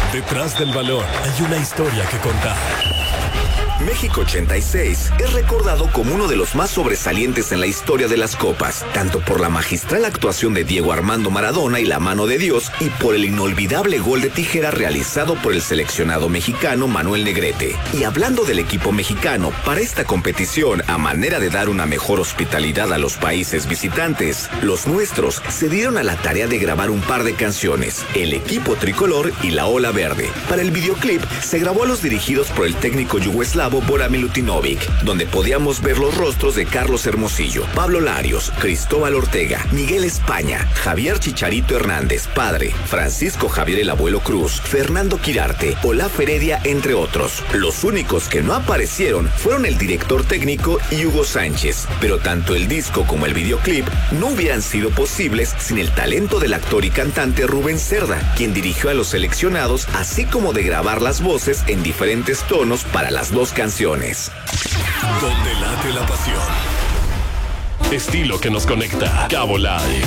Detrás del balón hay una historia que contar. México 86 es recordado como uno de los más sobresalientes en la historia de las copas, tanto por la magistral actuación de Diego Armando Maradona y la mano de Dios, y por el inolvidable gol de tijera realizado por el seleccionado mexicano Manuel Negrete. Y hablando del equipo mexicano, para esta competición, a manera de dar una mejor hospitalidad a los países visitantes, los nuestros se dieron a la tarea de grabar un par de canciones, El Equipo Tricolor y La Ola Verde. Para el videoclip se grabó a los dirigidos por el técnico yugoslavo Bora Milutinovic, donde podíamos ver los rostros de Carlos Hermosillo, Pablo Larios, Cristóbal Ortega, Miguel España, Javier Chicharito Hernández, padre, Francisco Javier el Abuelo Cruz, Fernando Quirarte, Olaf Heredia, entre otros. Los únicos que no aparecieron fueron el director técnico y Hugo Sánchez, pero tanto el disco como el videoclip no hubieran sido posibles sin el talento del actor y cantante Rubén Cerda, quien dirigió a los seleccionados, así como de grabar las voces en diferentes tonos para las dos canciones. Donde late la pasión. Estilo que nos conecta. Cabo Live.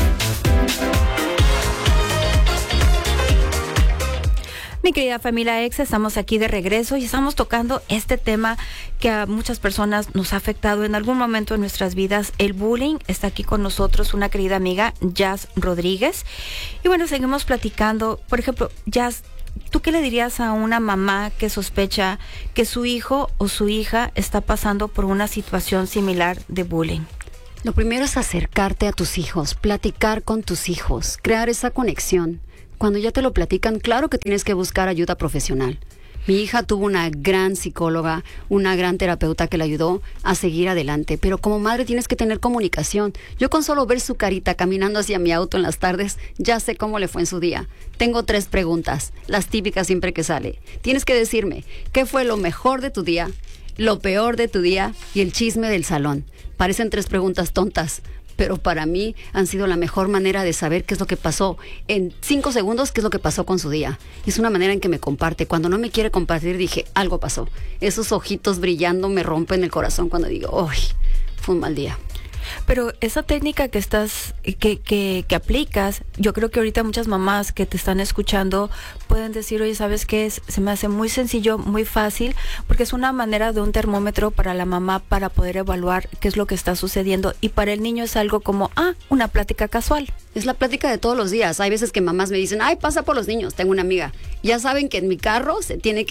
Mi querida familia Exa, estamos aquí de regreso y estamos tocando este tema que a muchas personas nos ha afectado en algún momento en nuestras vidas, el bullying. Está aquí con nosotros una querida amiga, Jazz Rodríguez. Y bueno, seguimos platicando. Por ejemplo, Jazz, ¿tú qué le dirías a una mamá que sospecha que su hijo o su hija está pasando por una situación similar de bullying? Lo primero es acercarte a tus hijos, platicar con tus hijos, crear esa conexión. Cuando ya te lo platican, claro que tienes que buscar ayuda profesional. Mi hija tuvo una gran psicóloga, una gran terapeuta que la ayudó a seguir adelante, pero como madre tienes que tener comunicación. Yo con solo ver su carita caminando hacia mi auto en las tardes, ya sé cómo le fue en su día. Tengo 3 preguntas, las típicas siempre que sale. Tienes que decirme, ¿qué fue lo mejor de tu día, lo peor de tu día y el chisme del salón? Parecen 3 preguntas tontas, pero para mí han sido la mejor manera de saber qué es lo que pasó en 5 segundos, qué es lo que pasó con su día. Es una manera en que me comparte. Cuando no me quiere compartir, dije, algo pasó. Esos ojitos brillando me rompen el corazón cuando digo, ¡ay! Fue un mal día. Pero esa técnica que estás, que aplicas, yo creo que ahorita muchas mamás que te están escuchando pueden decir, oye, ¿sabes qué? Se me hace muy sencillo, muy fácil, porque es una manera de un termómetro para la mamá para poder evaluar qué es lo que está sucediendo, y para el niño es algo como, una plática casual. Es la plática de todos los días. Hay veces que mamás me dicen, ay, pasa por los niños. Tengo una amiga. Ya saben que en mi carro se tienen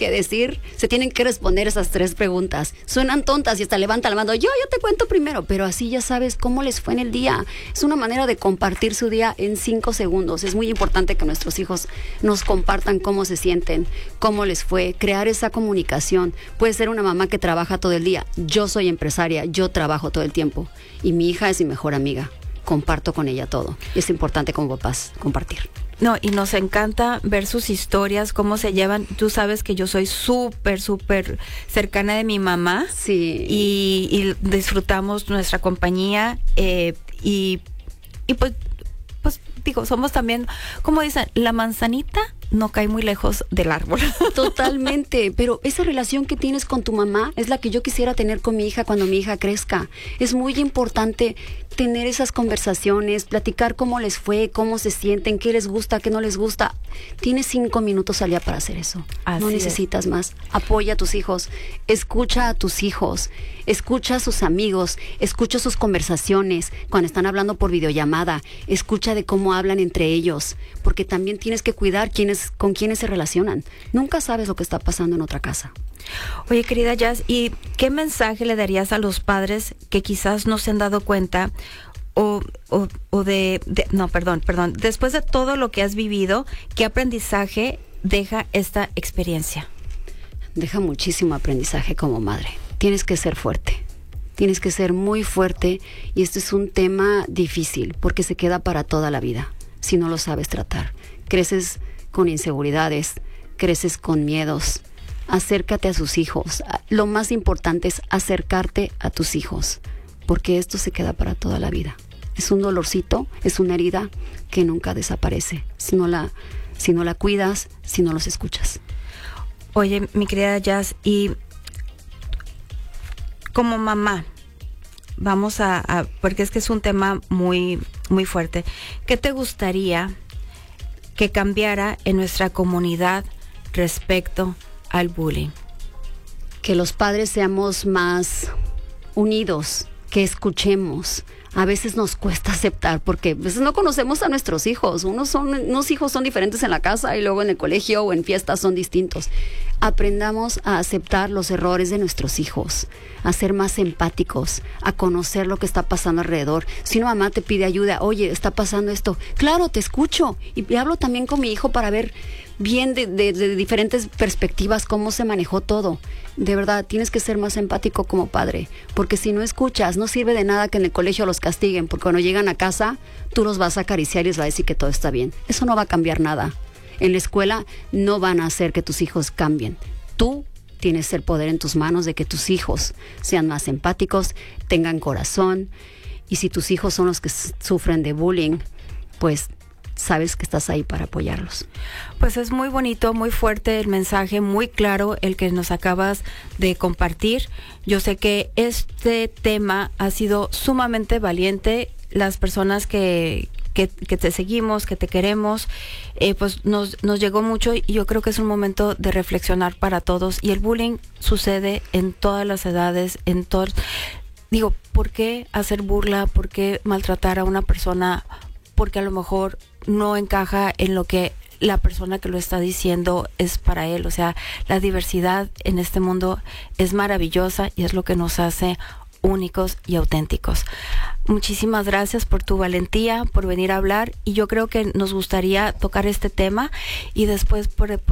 que responder esas 3 preguntas. Suenan tontas y hasta levanta la mano. Yo te cuento primero, pero así ya sabes cómo les fue en el día. Es una manera de compartir su día en 5 segundos. Es muy importante que nuestros hijos nos compartan cómo se sienten, cómo les fue, crear esa comunicación. Puede ser una mamá que trabaja todo el día. Yo soy empresaria, yo trabajo todo el tiempo y mi hija es mi mejor amiga. Comparto con ella todo. Es importante como papás compartir. No, y nos encanta ver sus historias, cómo se llevan. Tú sabes que yo soy súper cercana de mi mamá. Sí. Y disfrutamos nuestra compañía. Y pues digo, somos también, como dicen, la manzanita no cae muy lejos del árbol. Totalmente, pero esa relación que tienes con tu mamá es la que yo quisiera tener con mi hija cuando mi hija crezca. Es muy importante tener esas conversaciones, platicar cómo les fue, cómo se sienten, qué les gusta, qué no les gusta. Tienes 5 minutos al día para hacer eso. Así no necesitas más. Apoya a tus hijos, escucha a tus hijos, escucha a sus amigos, escucha sus conversaciones cuando están hablando por videollamada, escucha de cómo hablan entre ellos, porque también tienes que cuidar con quiénes se relacionan. Nunca sabes lo que está pasando en otra casa. Oye, querida Jazz, ¿y qué mensaje le darías a los padres que quizás no se han dado cuenta después de todo lo que has vivido, qué aprendizaje deja esta experiencia? Deja muchísimo aprendizaje como madre. Tienes que ser fuerte. Tienes que ser muy fuerte, y este es un tema difícil porque se queda para toda la vida si no lo sabes tratar. Creces con inseguridades, creces con miedos. Acércate a sus hijos. Lo más importante es acercarte a tus hijos, porque esto se queda para toda la vida. Es un dolorcito, es una herida que nunca desaparece si no la cuidas, si no los escuchas. Oye, mi querida Jazz, y como mamá, vamos porque es que es un tema muy, muy fuerte. ¿Qué te gustaría que cambiara en nuestra comunidad respecto al bullying? Que los padres seamos más unidos, que escuchemos. A veces nos cuesta aceptar porque a veces no conocemos a nuestros hijos. Unos hijos son diferentes en la casa y luego en el colegio o en fiestas son distintos. Aprendamos a aceptar los errores de nuestros hijos, a ser más empáticos, a conocer lo que está pasando alrededor. Si una mamá te pide ayuda, oye, está pasando esto, claro, te escucho. Y hablo también con mi hijo para ver bien de diferentes perspectivas cómo se manejó todo. De verdad, tienes que ser más empático como padre, porque si no escuchas, no sirve de nada que en el colegio los castiguen, porque cuando llegan a casa, tú los vas a acariciar y les vas a decir que todo está bien. Eso no va a cambiar nada. En la escuela no van a hacer que tus hijos cambien. Tú tienes el poder en tus manos de que tus hijos sean más empáticos, tengan corazón, y si tus hijos son los que sufren de bullying, pues sabes que estás ahí para apoyarlos. Pues es muy bonito, muy fuerte el mensaje, muy claro el que nos acabas de compartir. Yo sé que este tema ha sido sumamente valiente. Las personas que te seguimos, que te queremos, pues nos llegó mucho, y yo creo que es un momento de reflexionar para todos. Y el bullying sucede en todas las edades, digo, ¿por qué hacer burla? ¿Por qué maltratar a una persona? Porque a lo mejor no encaja en lo que la persona que lo está diciendo es para él. O sea, la diversidad en este mundo es maravillosa y es lo que nos hace únicos y auténticos. Muchísimas gracias por tu valentía, por venir a hablar, y yo creo que nos gustaría tocar este tema y después